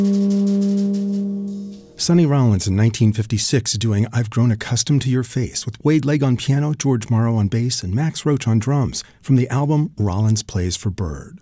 Sonny Rollins in 1956 doing I've Grown Accustomed to Your Face with Wade Legg on piano, George Morrow on bass, and Max Roach on drums from the album Rollins Plays for Bird.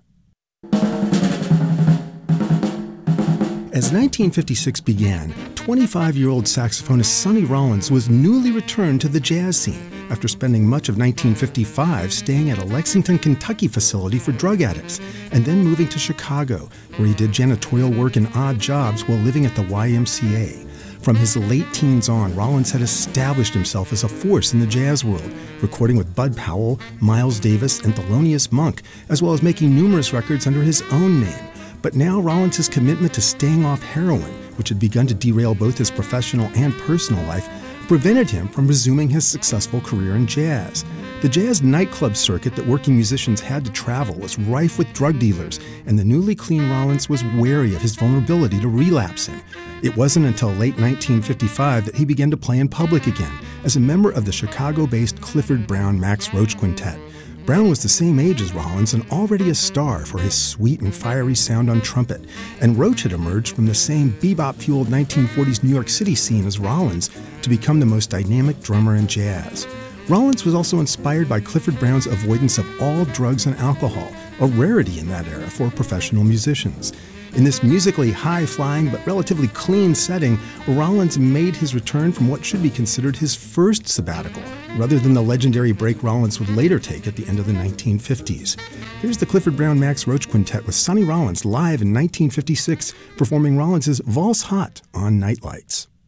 As 1956 began, 25-year-old saxophonist Sonny Rollins was newly returned to the jazz scene after spending much of 1955 staying at a Lexington, Kentucky facility for drug addicts, and then moving to Chicago, where he did janitorial work and odd jobs while living at the YMCA. From his late teens on, Rollins had established himself as a force in the jazz world, recording with Bud Powell, Miles Davis, and Thelonious Monk, as well as making numerous records under his own name. But now Rollins' commitment to staying off heroin, which had begun to derail both his professional and personal life, prevented him from resuming his successful career in jazz. The jazz nightclub circuit that working musicians had to travel was rife with drug dealers, and the newly clean Rollins was wary of his vulnerability to relapsing. It wasn't until late 1955 that he began to play in public again as a member of the Chicago-based Clifford Brown Max Roach Quintet. Brown was the same age as Rollins and already a star for his sweet and fiery sound on trumpet, and Roach had emerged from the same bebop-fueled 1940s New York City scene as Rollins to become the most dynamic drummer in jazz. Rollins was also inspired by Clifford Brown's avoidance of all drugs and alcohol, a rarity in that era for professional musicians. In this musically high-flying but relatively clean setting, Rollins made his return from what should be considered his first sabbatical, rather than the legendary break Rollins would later take at the end of the 1950s. Here's the Clifford Brown Max Roach Quintet with Sonny Rollins live in 1956, performing Rollins' Valse Hot on Night Lights.